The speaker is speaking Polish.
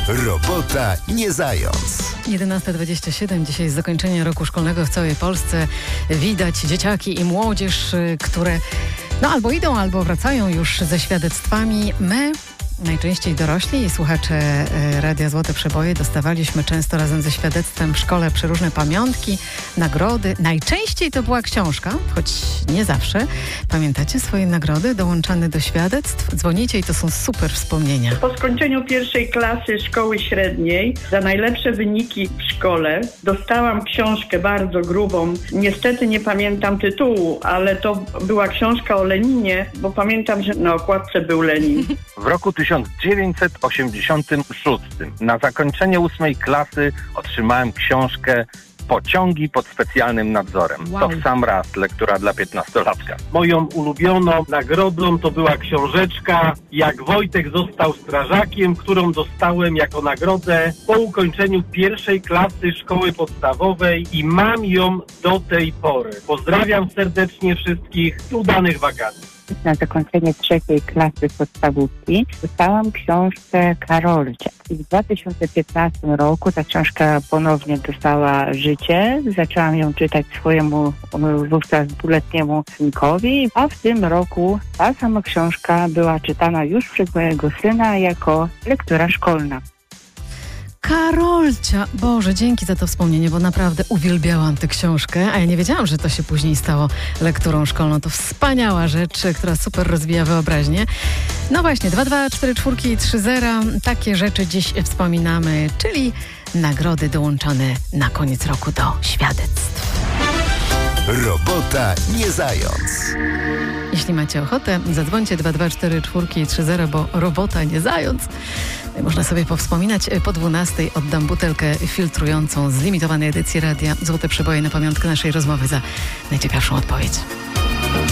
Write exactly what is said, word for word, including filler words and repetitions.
Robota nie zając. jedenasta dwadzieścia siedem. Dzisiaj zakończenie roku szkolnego w całej Polsce. Widać dzieciaki i młodzież, które no albo idą, albo wracają już ze świadectwami. My, najczęściej dorośli i słuchacze Radia Złote Przeboje, dostawaliśmy często razem ze świadectwem w szkole przeróżne pamiątki, nagrody. Najczęściej to była książka, choć nie zawsze. Pamiętacie swoje nagrody dołączane do świadectw? Dzwonicie i to są super wspomnienia. Po skończeniu pierwszej klasy szkoły średniej za najlepsze wyniki w szkole dostałam książkę bardzo grubą. Niestety nie pamiętam tytułu, ale to była książka o Leninie, bo pamiętam, że na okładce był Lenin. W roku tysiąc dziewięćset osiemdziesiątym szóstym na zakończenie ósmej klasy otrzymałem książkę Pociągi pod specjalnym nadzorem. Wow. To w sam raz lektura dla piętnastolatka. Moją ulubioną nagrodą to była książeczka Jak Wojtek został strażakiem, którą dostałem jako nagrodę po ukończeniu pierwszej klasy szkoły podstawowej i mam ją do tej pory. Pozdrawiam serdecznie wszystkich, udanych wakacji. Na zakończenie trzeciej klasy podstawówki dostałam książkę Karolcia. I w dwa tysiące piętnastym roku ta książka ponownie dostała życie. Zaczęłam ją czytać swojemu wówczas dwuletniemu synkowi, a w tym roku ta sama książka była czytana już przez mojego syna jako lektura szkolna. Karolcia! Boże, dzięki za to wspomnienie, bo naprawdę uwielbiałam tę książkę, a ja nie wiedziałam, że to się później stało lekturą szkolną. To wspaniała rzecz, która super rozwija wyobraźnię. No właśnie, dwa dwa cztery cztery trzy zero. Takie rzeczy dziś wspominamy, czyli nagrody dołączone na koniec roku do świadectw. Robota nie zając. Jeśli macie ochotę, zadzwońcie dwa dwa cztery cztery trzy zero, bo robota nie zając. Można sobie powspominać. Po dwunastej oddam butelkę filtrującą z limitowanej edycji Radia Złote Przeboje na pamiątkę naszej rozmowy za najciekawszą odpowiedź.